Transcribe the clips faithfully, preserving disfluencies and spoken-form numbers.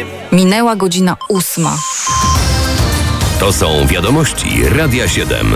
Minęła godzina ósma. To są wiadomości Radia siedem.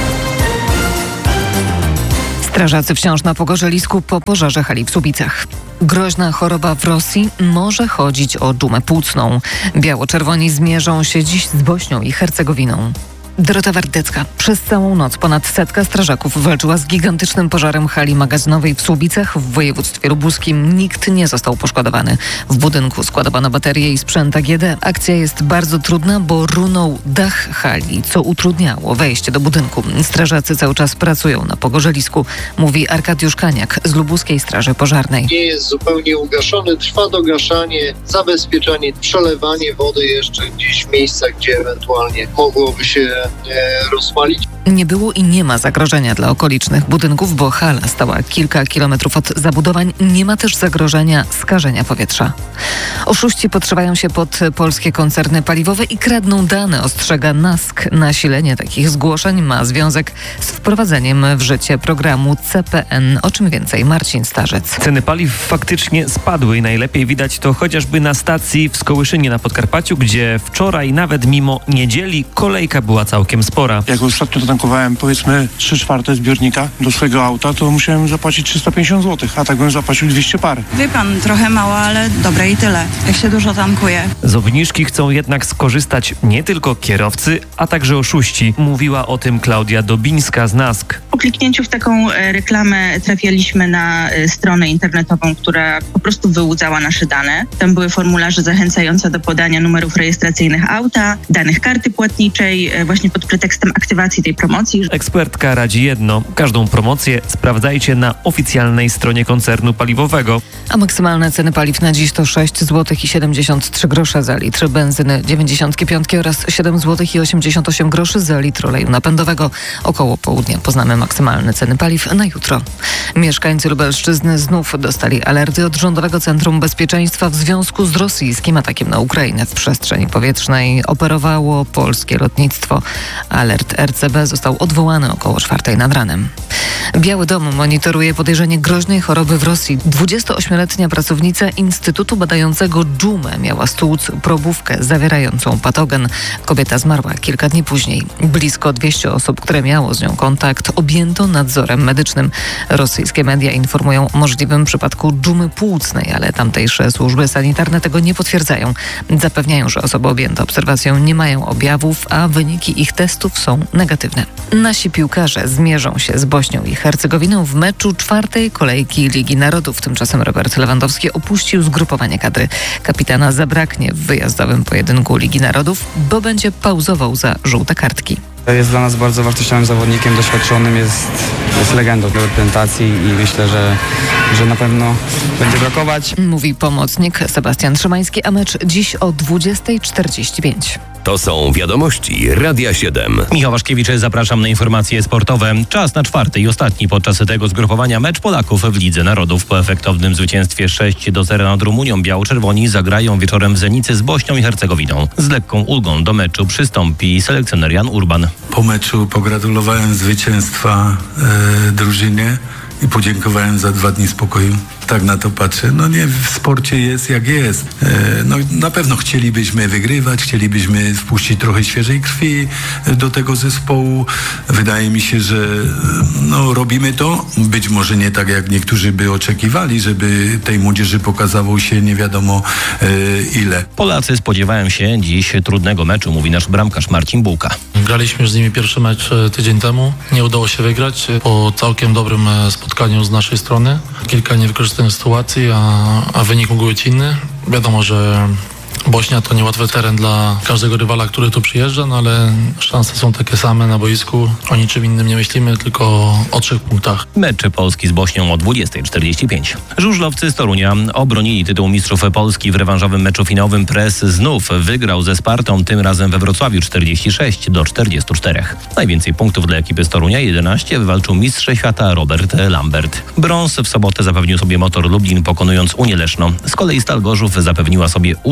Strażacy wciąż na pogorzelisku po pożarze hali w Słubicach. Groźna choroba w Rosji może chodzić o dżumę płucną. Biało-czerwoni zmierzą się dziś z Bośnią i Hercegowiną. Dorota Wardecka. Przez całą noc ponad setka strażaków walczyła z gigantycznym pożarem hali magazynowej w Słubicach w województwie lubuskim. Nikt nie został poszkodowany. W budynku składowano baterie i sprzęt A G D. Akcja jest bardzo trudna, bo runął dach hali, co utrudniało wejście do budynku. Strażacy cały czas pracują na pogorzelisku, mówi Arkadiusz Kaniak z Lubuskiej Straży Pożarnej. Nie jest zupełnie ugaszony, trwa dogaszanie, zabezpieczanie, przelewanie wody jeszcze gdzieś w miejscach, gdzie ewentualnie mogłoby się rozpalić. Nie było i nie ma zagrożenia dla okolicznych budynków, bo hala stała kilka kilometrów od zabudowań. Nie ma też zagrożenia skażenia powietrza. Oszuści podszywają się pod polskie koncerny paliwowe i kradną dane, ostrzega NASK. Nasilenie takich zgłoszeń ma związek z wprowadzeniem w życie programu C P N. O czym więcej Marcin Starzec. Ceny paliw faktycznie spadły i najlepiej widać to chociażby na stacji w Skołyszynie na Podkarpaciu, gdzie wczoraj nawet mimo niedzieli kolejka była całkiem spora. Jak ostatnio tankowałem powiedzmy trzy czwarte zbiornika do swojego auta, to musiałem zapłacić trzysta pięćdziesiąt złotych, a tak bym zapłacił dwieście par. Wie pan, trochę mało, ale dobre i tyle, jak się dużo tankuje. Z obniżki chcą jednak skorzystać nie tylko kierowcy, a także oszuści. Mówiła o tym Klaudia Dobińska z NASK. Po kliknięciu w taką reklamę trafialiśmy na stronę internetową, która po prostu wyłudzała nasze dane. Tam były formularze zachęcające do podania numerów rejestracyjnych auta, danych karty płatniczej, właśnie pod pretekstem aktywacji tej promocji. Ekspertka radzi jedno. Każdą promocję sprawdzajcie na oficjalnej stronie koncernu paliwowego. A maksymalne ceny paliw na dziś to sześć złotych i siedemdziesiąt trzy grosze za litr benzyny dziewięćdziesiąt pięć oraz siedem złotych i osiemdziesiąt osiem groszy za litr oleju napędowego. Około południa poznamy maksymalne ceny paliw na jutro. Mieszkańcy Lubelszczyzny znów dostali alerty od Rządowego Centrum Bezpieczeństwa w związku z rosyjskim atakiem na Ukrainę. W przestrzeni powietrznej operowało polskie lotnictwo. Alert R C B został odwołany około czwartej nad ranem. Biały Dom monitoruje podejrzenie groźnej choroby w Rosji. dwudziestoośmioletnia pracownica Instytutu badającego dżumę miała stłuc probówkę zawierającą patogen. Kobieta zmarła kilka dni później. Blisko dwieście osób, które miało z nią kontakt, objęto nadzorem medycznym. Rosyjskie media informują o możliwym przypadku dżumy płucnej, ale tamtejsze służby sanitarne tego nie potwierdzają. Zapewniają, że osoby objęte obserwacją nie mają objawów, a wyniki ich testów są negatywne. Nasi piłkarze zmierzą się z Bośnią i Hercegowiną w meczu czwartej kolejki Ligi Narodów. Tymczasem Robert Lewandowski opuścił zgrupowanie kadry. Kapitana zabraknie w wyjazdowym pojedynku Ligi Narodów, bo będzie pauzował za żółte kartki. Jest dla nas bardzo wartościowym zawodnikiem, doświadczonym, jest, jest legendą reprezentacji i myślę, że, że na pewno będzie brakować. Mówi pomocnik Sebastian Szymański, a mecz dziś o dwudziesta czterdzieści pięć. To są wiadomości Radia siedem. Michał Waszkiewicz, zapraszam na informacje sportowe. Czas na czwarty i ostatni podczas tego zgrupowania mecz Polaków w Lidze Narodów. Po efektownym zwycięstwie sześć do zera nad Rumunią biało-czerwoni zagrają wieczorem w Zenicy z Bośnią i Hercegowiną. Z lekką ulgą do meczu przystąpi selekcjoner Jan Urban. Po meczu pogratulowałem zwycięstwa e, drużynie i podziękowałem za dwa dni spokoju. Tak na to patrzę. No nie, w sporcie jest jak jest. E, no na pewno chcielibyśmy wygrywać, chcielibyśmy wpuścić trochę świeżej krwi do tego zespołu. Wydaje mi się, że no, robimy to. Być może nie tak, jak niektórzy by oczekiwali, żeby tej młodzieży pokazało się nie wiadomo e, ile. Polacy spodziewają się dziś trudnego meczu, mówi nasz bramkarz Marcin Bułka. Graliśmy już z nimi pierwszy mecz tydzień temu. Nie udało się wygrać po całkiem dobrym spotkaniu z naszej strony. Kilka niewykorzystanych sytuacji, a, a wynik mógł być inny. Wiadomo, że Bośnia to niełatwy teren dla każdego rywala, który tu przyjeżdża, no ale szanse są takie same na boisku. O niczym innym nie myślimy, tylko o trzech punktach. Mecz Polski z Bośnią o dwudziesta czterdzieści pięć. Żużlowcy z Torunia obronili tytuł mistrzów Polski w rewanżowym meczu finałowym. Press znów wygrał ze Spartą, tym razem we Wrocławiu czterdzieści sześć do czterdziestu czterech. Najwięcej punktów dla ekipy z Torunia, jedenaście, wywalczył mistrz świata Robert Lambert. Brąz w sobotę zapewnił sobie Motor Lublin, pokonując Unię Leszno. Z kolei Stal Gorzów zapewniła sobie utrzymanie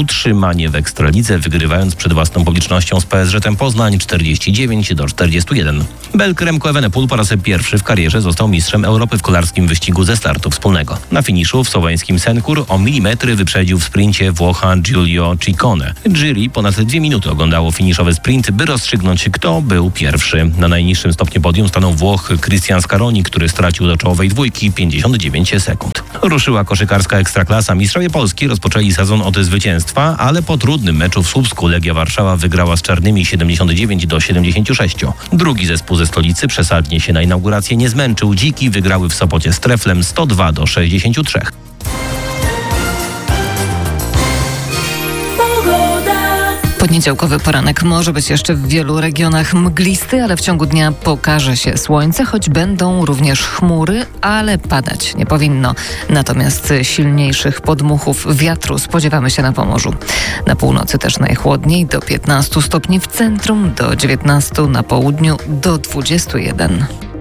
utrzymanie w Ekstralidze, wygrywając przed własną publicznością z P S Z-em Poznań czterdzieści dziewięć do czterdziestu jeden. Belk Remco Evenepoel po raz pierwszy w karierze został mistrzem Europy w kolarskim wyścigu ze startu wspólnego. Na finiszu w słoweńskim Senkur o milimetry wyprzedził w sprincie Włocha Giulio Ciccone. Jury ponad dwie minuty oglądało finiszowy sprint, by rozstrzygnąć, kto był pierwszy. Na najniższym stopniu podium stanął Włoch Cristian Scaroni, który stracił do czołowej dwójki pięćdziesiąt dziewięć sekund. Ruszyła koszykarska Ekstraklasa. Mistrzowie Polski rozpoczęli sezon od zwycięstwa, ale po trudnym meczu w Słupsku Legia Warszawa wygrała z Czarnymi siedemdziesiąt dziewięć do siedemdziesięciu sześciu. Drugi zespół ze stolicy przesadnie się na inaugurację nie zmęczył. Dziki wygrały w Sopocie z Treflem sto dwa do sześćdziesięciu trzech. Poniedziałkowy poranek może być jeszcze w wielu regionach mglisty, ale w ciągu dnia pokaże się słońce, choć będą również chmury, ale padać nie powinno. Natomiast silniejszych podmuchów wiatru spodziewamy się na Pomorzu. Na północy też najchłodniej, do piętnastu stopni w centrum, do dziewiętnastu na południu, do dwudziestu jeden.